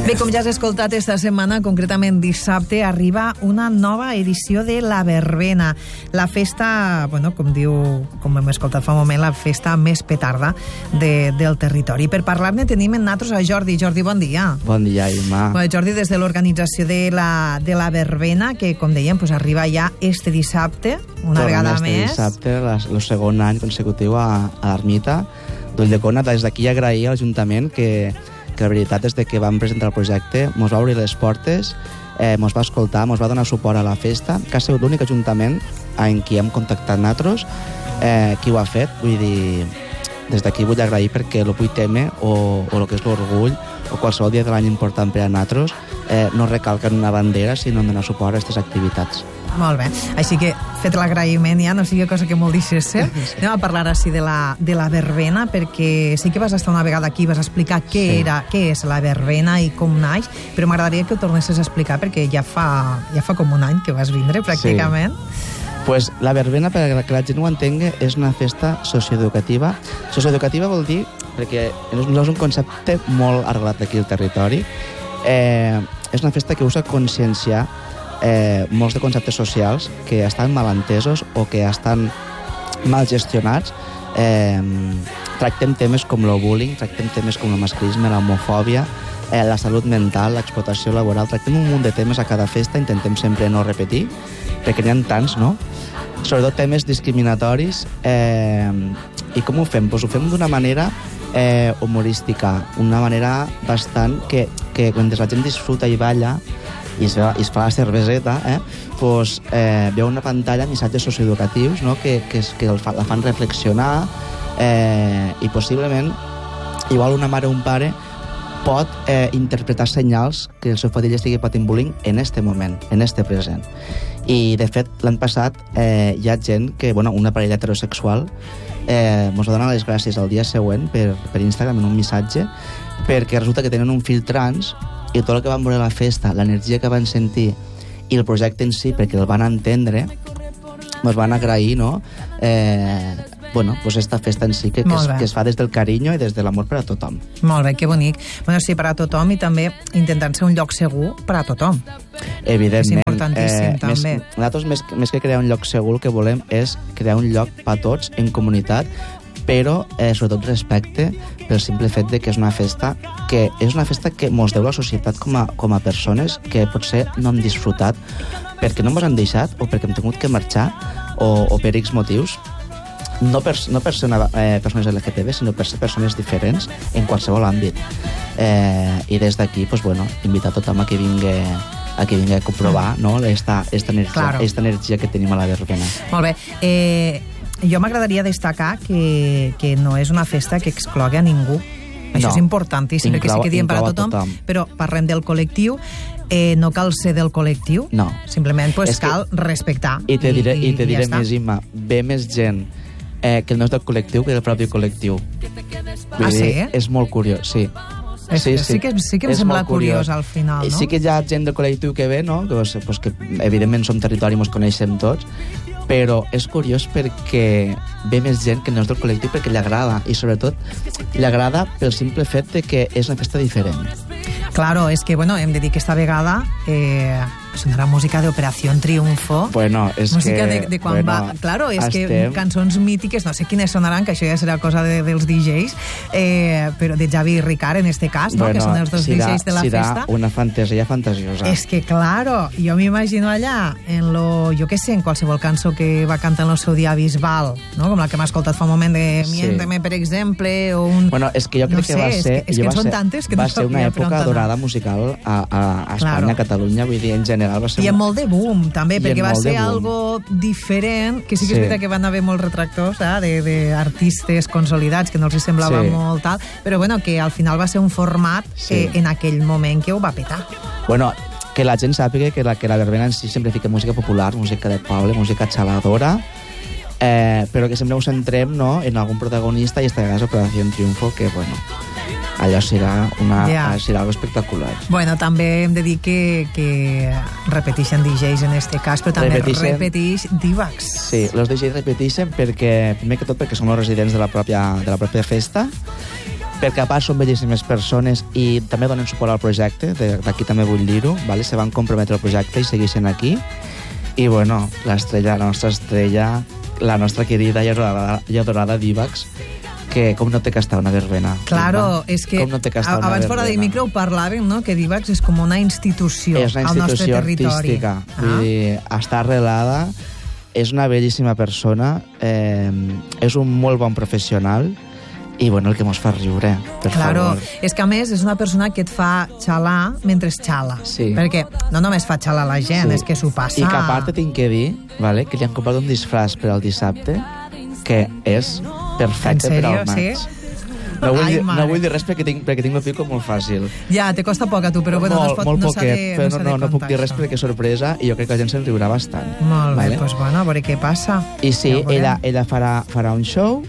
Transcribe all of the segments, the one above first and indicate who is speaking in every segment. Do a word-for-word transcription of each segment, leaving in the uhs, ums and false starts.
Speaker 1: Bé, com ja has escoltat esta setmana, concretament dissabte, arriba una nova edició de la Verbena. La festa, bueno, com diu, com hem escoltat fa un moment, la festa més petarda de, del territori. Per parlar-ne tenim en nosaltres a Jordi. Jordi, bon dia.
Speaker 2: Bon dia, Imma.
Speaker 1: Bueno, Jordi, des de l'organització de la, de la Verbena, que, com dèiem, pues, arriba ja este dissabte, una
Speaker 2: Tornem
Speaker 1: vegada
Speaker 2: este
Speaker 1: més.
Speaker 2: dissabte, el segon any consecutiu a, a l'Ermita d'Ulldecona. Des d'aquí agrair a l'Ajuntament que que la veritat és que vam presentar el projecte, mos va obrir les portes, eh, mos va escoltar, mos va donar suport a la festa, que ha sigut l'únic ajuntament en qui hem contactat nosaltres, eh, qui ho ha fet. Vull dir, des d'aquí vull agrair perquè el vuit eme o, o el que és l'orgull o qualsevol dia de l'any important per a nosaltres eh, no recalca en una bandera, sinó en donar suport a aquestes activitats.
Speaker 1: Molt bé, així que fet l'agraïment ja, no sigui cosa que molt deixés ser. Sí. Anem a parlar així de la, de la verbena, perquè sí que vas estar una vegada aquí, vas explicar què, sí. era, què és la verbena i com naix, però m'agradaria que ho tornessis a explicar perquè ja fa, ja fa com un any que vas vindre, pràcticament.
Speaker 2: Sí. Pues la verbena, per que la gent ho entengui, és una festa socioeducativa. Socioeducativa vol dir, perquè no és un concepte molt arrelat aquí al territori, eh, és una festa que usa conscienciar Eh, molts de conceptes socials que estan mal entesos o que estan mal gestionats. Eh, tractem temes com el bullying, tractem temes com el masclisme, l'homofòbia, eh, la salut mental, l'explotació laboral. Tractem un munt de temes a cada festa, intentem sempre no repetir, perquè n'hi ha tants, no? Sobretot temes discriminatoris. Eh, I com ho fem? Pues ho fem d'una manera eh, humorística, una manera bastant que, que quan la gent disfruta i balla i es, i es fa la cerveseta, eh, pues, eh, veu una pantalla missatges socioeducatius, no? que, que, que el fa, la fan reflexionar eh, i possiblement igual una mare o un pare pot eh, interpretar senyals que el seu fill estigui patint bullying en este moment, en este present. I de fet l'any passat eh, hi ha gent que, bueno, una parella heterosexual eh, ens va donar les gràcies el dia següent per, per Instagram en un missatge, perquè resulta que tenen un fill trans i tot el que van veure a la festa, l'energia que van sentir i el projecte en si, perquè el van entendre, ens van agrair, no? Eh, bueno, pues esta festa en si, que, que, es, que es fa des del carinyo i des de l'amor per a tothom.
Speaker 1: Molt bé, que bonic. Bueno, sí, per a tothom i també intentant ser un lloc segur per a tothom.
Speaker 2: Evidentment.
Speaker 1: És importantíssim, eh, també.
Speaker 2: Més, nosaltres, més, més que crear un lloc segur, el que volem és crear un lloc per a tots, en comunitat, però eh, sobretot respecte pel simple fet de que és una festa que és una festa que mos deu la societat com a, com a persones que potser no hem disfrutat perquè no mos han deixat o perquè hem tingut que marxar o, o per X motius, no per, no per ser una, eh, persones L G T B, sinó per ser persones diferents en qualsevol àmbit. Eh, I des d'aquí, pues, bueno, invitar a tothom a que vingui a que vingui a comprovar, no? esta, esta, energia,
Speaker 1: claro.
Speaker 2: esta energia que tenim a la verbena.
Speaker 1: Molt bé. Eh, jo m'agradaria destacar que, que no és una festa que exclogui a ningú. Això
Speaker 2: no.
Speaker 1: és importantíssim, perquè sí que diem per a tothom, tothom, però parlem del col·lectiu, eh, no cal ser del col·lectiu,
Speaker 2: no.
Speaker 1: simplement pues, cal que, respectar.
Speaker 2: I te diré, i, i, i te diré
Speaker 1: ja
Speaker 2: més, Imma, ve més gent eh, que no és del col·lectiu que del propi col·lectiu.
Speaker 1: Vull ah, dir, sí?
Speaker 2: És molt curiós, sí.
Speaker 1: És, sí, sí. sí que, sí que em és sembla curiós al final, no?
Speaker 2: Sí que hi ha gent del col·lectiu que ve, no? Que, pues, que evidentment som territori i ens coneixem tots, però és curiós perquè ve més gent que no és del col·lectiu perquè li agrada, i sobretot li agrada pel simple fet de que és una festa diferent.
Speaker 1: Claro, és que, bueno, hem de dir que esta vegada eh, sonarà música d'Operació Triunfo.
Speaker 2: Bueno, és
Speaker 1: música
Speaker 2: que...
Speaker 1: de, de quan
Speaker 2: bueno,
Speaker 1: va... Claro, és
Speaker 2: estem...
Speaker 1: que cançons mítiques, no sé quines sonaran, que això ja serà cosa de, dels D Js, eh, però de Javi i Ricard, en este cas, no?
Speaker 2: Bueno,
Speaker 1: que són els dos
Speaker 2: serà,
Speaker 1: D Js de la
Speaker 2: serà
Speaker 1: festa.
Speaker 2: Una fantasia fantasiosa.
Speaker 1: És que, claro, jo m'imagino allà, en lo, jo què sé, en qualsevol cançó que va cantar en el seu dia Bisbal, no? Com la que m'ha escoltat fa un moment de Miénteme, sí. per exemple, o un...
Speaker 2: Bueno, és que jo crec no sé, que va ser...
Speaker 1: És que, és que
Speaker 2: va
Speaker 1: són
Speaker 2: ser,
Speaker 1: tantes que
Speaker 2: va
Speaker 1: no
Speaker 2: ser una època dorada musical a, a, a Espanya, claro. a Catalunya, vull dir, en general va ser...
Speaker 1: I amb molt de boom, també,
Speaker 2: I
Speaker 1: perquè va ser algo diferent, que sí que és sí. veritat que van haver molts retractors eh, d'artistes consolidats, que no els semblava sí. molt tal, però bueno, que al final va ser un format sí. que en aquell moment que ho va petar.
Speaker 2: Bueno, que la gent sàpiga que la, que la verbena en si sempre fica música popular, música de poble, música xaladora, eh, però que sempre ho centrem, no?, en algun protagonista, i esta vegada és Operació Triunfo, que, bueno, allò serà, una, ja. serà algo espectacular.
Speaker 1: Bueno, també hem de dir que, que repeteixen D Js en este cas, però també repeteixen, repeteix Divacs.
Speaker 2: Sí, els D Js repeteixen perquè, primer que tot, perquè som els residents de la pròpia, de la pròpia festa, perquè a part són bellíssimes persones i també donen suport al projecte, d'aquí també vull dir-ho, vale? Se van comprometre al projecte i segueixen aquí. I bueno, l'estrella, la nostra estrella, la nostra querida i adorada, i adorada Divax, que com no té que estar una verbena.
Speaker 1: Claro, és que
Speaker 2: no
Speaker 1: abans fora de micro ho parlàvem, no? Que Divax és com una institució
Speaker 2: és una
Speaker 1: al nostre
Speaker 2: institució
Speaker 1: territori.
Speaker 2: artística.
Speaker 1: Ah.
Speaker 2: Vull dir, està arrelada, és una bellíssima persona, eh, és un molt bon professional i bueno, el que mos fa riure, per
Speaker 1: claro,
Speaker 2: favor.
Speaker 1: és que a més és una persona que et fa xalar mentre xala.
Speaker 2: Sí.
Speaker 1: Perquè no només fa xalar la gent,
Speaker 2: Sí.
Speaker 1: és que s'ho passa...
Speaker 2: I que a part tinc que dir, vale, que li han comprat un disfraç per al dissabte que és perfecte
Speaker 1: En
Speaker 2: per al
Speaker 1: sèrio,
Speaker 2: maig.
Speaker 1: sí?
Speaker 2: No vull,
Speaker 1: Ai,
Speaker 2: dir,
Speaker 1: mare.
Speaker 2: no vull dir res perquè tinc, perquè tinc el pico molt fàcil.
Speaker 1: Ja, te costa poc a tu, però bueno,
Speaker 2: molt,
Speaker 1: no es pot,
Speaker 2: molt
Speaker 1: no s'ha
Speaker 2: poquet,
Speaker 1: de,
Speaker 2: però
Speaker 1: no,
Speaker 2: no,
Speaker 1: no,
Speaker 2: no, no puc dir res
Speaker 1: això.
Speaker 2: perquè és sorpresa i jo crec que la gent se'n riurà bastant.
Speaker 1: Molt bé,
Speaker 2: vale?
Speaker 1: doncs pues bueno, a veure què passa.
Speaker 2: I sí,
Speaker 1: Ja ho veurem.
Speaker 2: ella, ella farà, farà un show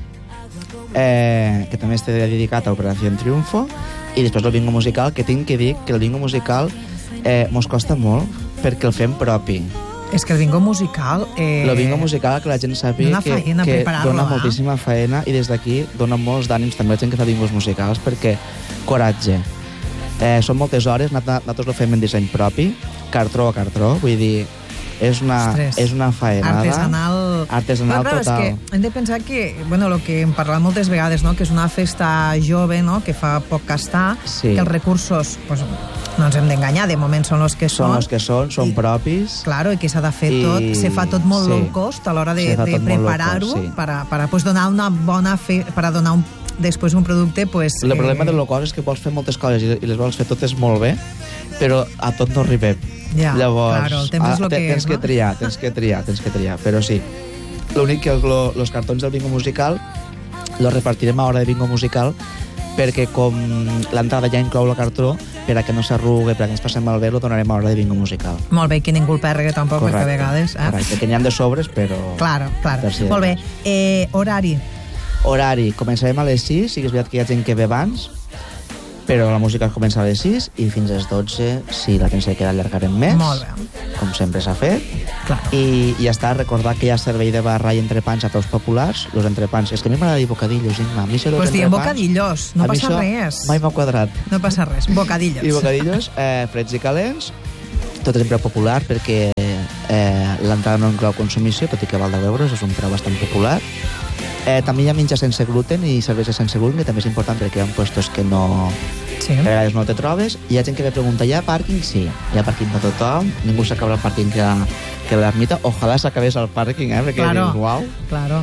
Speaker 2: eh, que també està dedicat a Operació Triunfo i després el bingo musical, que tinc que dir que el bingo musical eh, mos costa molt perquè el fem propi.
Speaker 1: És que el bingo musical... Eh...
Speaker 2: El bingo musical, que la gent sàpiga
Speaker 1: Dona
Speaker 2: que,
Speaker 1: faena
Speaker 2: que
Speaker 1: preparar-lo,
Speaker 2: dona
Speaker 1: eh?
Speaker 2: moltíssima faena i des d'aquí dona molts d'ànims també a la gent que fa bingos musicals perquè coratge. Eh, són moltes hores, nosaltres ho fem en disseny propi, cartró a cartró, vull dir, és una,
Speaker 1: Ostres.
Speaker 2: és una faenada...
Speaker 1: Artesanal.
Speaker 2: Artesanal
Speaker 1: Però, clar,
Speaker 2: total.
Speaker 1: És que hem de pensar que, bueno, el que hem parlat moltes vegades, no? Que és una festa jove, no? Que fa poc que està,
Speaker 2: Sí.
Speaker 1: que els recursos, pues, no ens hem d'enganyar, de moment són els que són.
Speaker 2: Són els que són, són
Speaker 1: I,
Speaker 2: propis.
Speaker 1: Claro, i que s'ha de fer
Speaker 2: I-
Speaker 1: tot, se fa tot molt
Speaker 2: sí.
Speaker 1: low cost a l'hora de,
Speaker 2: Se fa
Speaker 1: de
Speaker 2: tot molt low
Speaker 1: preparar-ho
Speaker 2: cost, sí.
Speaker 1: para, para pues, donar una bona fe, para donar un, després un producte, pues...
Speaker 2: El problema de low cost és que vols fer moltes coses i i les vols fer totes molt bé, però a tot no arribem.
Speaker 1: Ja,
Speaker 2: Llavors,
Speaker 1: claro, el temps és lo
Speaker 2: te-
Speaker 1: que
Speaker 2: tens
Speaker 1: és,
Speaker 2: que
Speaker 1: no?
Speaker 2: triar, tens que triar, tens que triar, però sí. L'únic que els cartons del bingo musical los repartirem a hora de bingo musical perquè com l'entrada ja inclou el cartró, per a que no s'arrugui, per a que ens passem malbé, lo donarem a hora de bingo musical.
Speaker 1: Molt bé, que ningú el pergui tampoc, perquè a vegades... Eh?
Speaker 2: Correcte, que n'hi ha de sobres, però...
Speaker 1: Claro, claro.
Speaker 2: Per si de
Speaker 1: Molt bé.
Speaker 2: cas.
Speaker 1: Eh, horari.
Speaker 2: Horari, començarem a les sis, sí que és veritat que hi ha gent que ve abans, però la música comença a les sis i fins a les dotze, si la gent se queda, allargarem més,
Speaker 1: Molt bé.
Speaker 2: com sempre s'ha fet.
Speaker 1: Clar.
Speaker 2: I, i ja està, recordar que hi ha servei de barra i entrepans a preus populars. Los entrepans, és que a mi m'agrada dir bocadillos, Inma. A mi això dels
Speaker 1: Pues diem
Speaker 2: entrepans,
Speaker 1: bocadillos, no
Speaker 2: a mi
Speaker 1: passa
Speaker 2: això
Speaker 1: res.
Speaker 2: Mai m'ha quadrat.
Speaker 1: No passa res, bocadillos.
Speaker 2: I bocadillos eh, freds i calents, tot és en preu popular perquè eh, l'entrada no inclou consumició, tot i que val deu euros, és un preu bastant popular. Eh, també hi ha menjar sense gluten i cervesa sense gluten, que també és important perquè hi ha puestos que no...
Speaker 1: Sí.
Speaker 2: A vegades no te trobes. Hi ha gent que me pregunta, hi ha pàrquing? Sí, hi ha pàrquing per tothom, ningú s'acaba el pàrquing que, que l'ermita. Ojalà s'acabés el pàrquing, eh? Perquè
Speaker 1: Claro.
Speaker 2: dius, uau.
Speaker 1: Claro.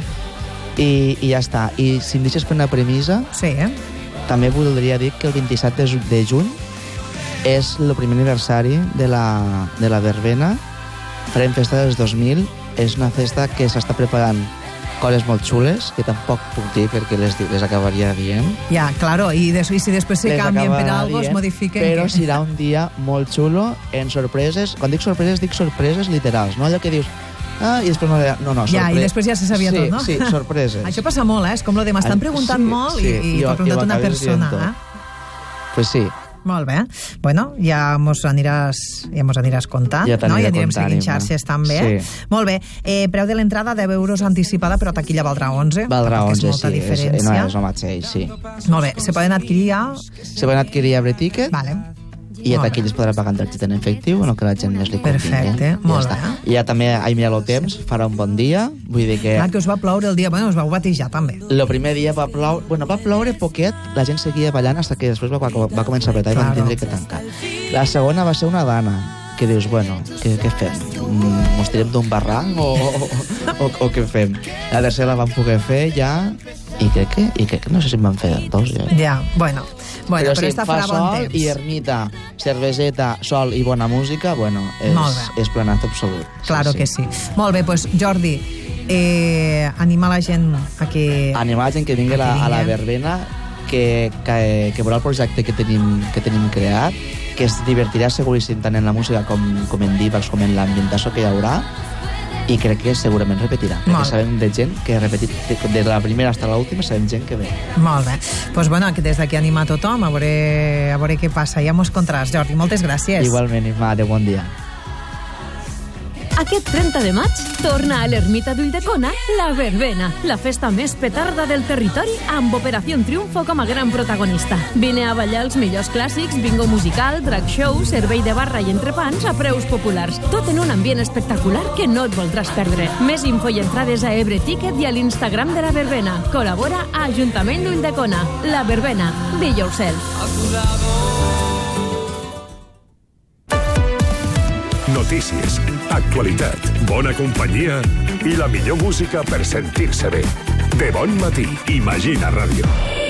Speaker 2: I, I ja està. I si em deixes fer una premissa,
Speaker 1: Sí, eh?
Speaker 2: també voldria dir que el vint-i-set de, ju- de juny és el primer aniversari de la, de la verbena. Farem festa dels dos mil. És una festa que s'està preparant coses molt xules, que tampoc puc dir perquè les, di- les acabaria dient.
Speaker 1: Ja, claro, i, des, i si després se
Speaker 2: Les
Speaker 1: canvien per
Speaker 2: acabarà
Speaker 1: algo, es
Speaker 2: dient,
Speaker 1: modifiquen...
Speaker 2: Però
Speaker 1: que...
Speaker 2: serà un dia molt xulo, en sorpreses. Quan dic sorpreses, dic sorpreses literals, no allò que dius... Ah, i després no... No, no,
Speaker 1: Ja,
Speaker 2: sorpre-
Speaker 1: i després ja se sabia
Speaker 2: sí,
Speaker 1: tot, no?
Speaker 2: Sí, sorpreses.
Speaker 1: Això passa molt, eh? És com lo de m'estan
Speaker 2: Ah,
Speaker 1: preguntant
Speaker 2: sí,
Speaker 1: molt
Speaker 2: sí,
Speaker 1: i, i
Speaker 2: i ho-
Speaker 1: t'ho ha preguntat
Speaker 2: i ho
Speaker 1: una
Speaker 2: acabes dient
Speaker 1: persona,
Speaker 2: tot.
Speaker 1: eh?
Speaker 2: Pues sí.
Speaker 1: Molt bé. Bueno, ja mos aniràs, ja mos aniràs comptant,
Speaker 2: Ja
Speaker 1: no?
Speaker 2: t'aniré
Speaker 1: I anirem
Speaker 2: comptant,
Speaker 1: seguint
Speaker 2: Imma.
Speaker 1: xarxes també.
Speaker 2: Sí.
Speaker 1: Molt bé. Eh, preu de l'entrada, deu euros anticipada, però taquilla valdrà onze.
Speaker 2: Valdrà
Speaker 1: tampoc
Speaker 2: onze,
Speaker 1: és molta
Speaker 2: sí. És,
Speaker 1: diferència.
Speaker 2: no, és el mateix, sí.
Speaker 1: Molt bé. Se poden adquirir ja...
Speaker 2: Se poden adquirir a Breticket
Speaker 1: Vale.
Speaker 2: i a
Speaker 1: Molt
Speaker 2: taquilla es podrà pagar en targeta en efectiu, no que la gent més li convingui.
Speaker 1: Perfecte, molt
Speaker 2: ja
Speaker 1: bé.
Speaker 2: està. I ja també, ai, mira, el temps, farà un bon dia, vull dir que...
Speaker 1: Clar que us va ploure el dia, bueno, us vau batejar també.
Speaker 2: El primer dia va ploure, bueno, va ploure poquet, la gent seguia ballant fins que després va, va, va començar a apretar i van
Speaker 1: Claro.
Speaker 2: tindre que tancar. La segona va ser una dana, que dius, bueno, què, què fem? Mm, Mos tirem d'un barranc o, o, o, o què fem? La tercera la vam poder fer ja i crec que, i crec que no sé si en van fer dos. Ja.
Speaker 1: Ja, bueno. Bueno, però,
Speaker 2: si
Speaker 1: esta
Speaker 2: fa
Speaker 1: farà bon
Speaker 2: sol
Speaker 1: temps.
Speaker 2: i ermita, cerveseta, sol i bona música, bueno,
Speaker 1: Molt
Speaker 2: és,
Speaker 1: bé.
Speaker 2: és planazo absolut.
Speaker 1: Claro que sí. Molt bé, doncs, Jordi, eh, anima la gent a que...
Speaker 2: Animar la gent que vingui a la, a la verbena, que, que, que veurà el projecte que tenim, que tenim creat, que es divertirà seguríssim tant en la música com, com en Divax, com en l'ambientació que hi haurà, i crec que segurament repetirà, perquè
Speaker 1: Molt bé.
Speaker 2: sabem de gent que ha repetit, de, de la primera fins a l'última, sabem gent que ve.
Speaker 1: Molt bé. Doncs pues bueno, que des d'aquí anima a tothom, a veure, a veure què passa. Ja mos contaràs, Jordi. Moltes gràcies.
Speaker 2: Igualment, Imma, de bon dia.
Speaker 3: Aquest trenta de maig torna a l'Ermita d'Ulldecona la Verbena, la festa més petarda del territori amb Operació Triunfo com a gran protagonista. Vine a ballar els millors clàssics, bingo musical, drag show, servei de barra i entrepans a preus populars. Tot en un ambient espectacular que no et voldràs perdre. Més info i entrades a Ebre Ticket i a l'Instagram de la Verbena. Col·labora a Ajuntament d'Ulldecona. La Verbena. Be yourself.
Speaker 4: Notícies, actualitat, bona companyia i la millor música per sentir-se bé. De bon matí, Imagina Ràdio.